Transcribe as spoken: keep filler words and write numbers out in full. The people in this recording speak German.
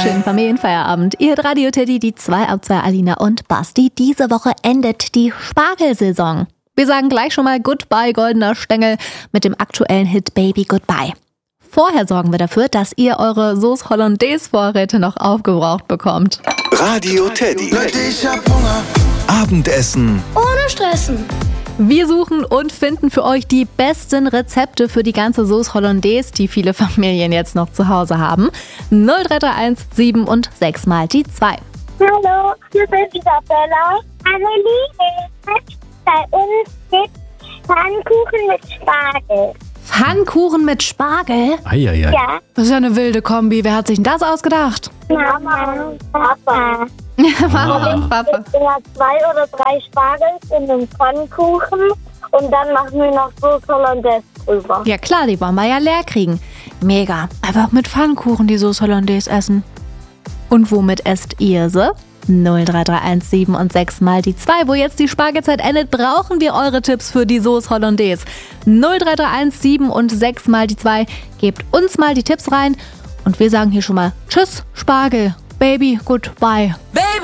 schönen Familienfeierabend. Ihr hört Radio Teddy, die zwei ab zwei, Alina und Basti. Diese Woche endet die Spargelsaison. Wir sagen gleich schon mal Goodbye, goldener Stängel, mit dem aktuellen Hit Baby Goodbye. Vorher sorgen wir dafür, dass ihr eure Sauce Hollandaise-Vorräte noch aufgebraucht bekommt. Radio Teddy. Ich hab Hunger. Abendessen. Ohne Stressen. Wir suchen und finden für euch die besten Rezepte für die ganze Sauce Hollandaise, die viele Familien jetzt noch zu Hause haben. null drei drei eins sieben und sechs mal die zwei. Hallo, hier ist Isabella. Amelie, bei uns gibt Pfannkuchen mit Spargel. Pfannkuchen mit Spargel? Eieiei. Ja, Das ist ja eine wilde Kombi. Wer hat sich denn das ausgedacht? Mama und Papa. Mama und Papa. Ja, zwei oder drei Spargel in einem Pfannkuchen und dann machen wir noch Sauce Hollandaise drüber. Ja klar, die wollen wir ja leer kriegen. Mega. Einfach mit Pfannkuchen die Sauce Hollandaise essen. Und womit esst ihr sie? null drei drei eins sieben und sechs mal die zwei. Wo jetzt die Spargelzeit endet, brauchen wir eure Tipps für die Sauce Hollandaise. null drei drei eins sieben und sechs mal die zwei. Gebt uns mal die Tipps rein. Und wir sagen hier schon mal Tschüss, Spargel. Baby, goodbye.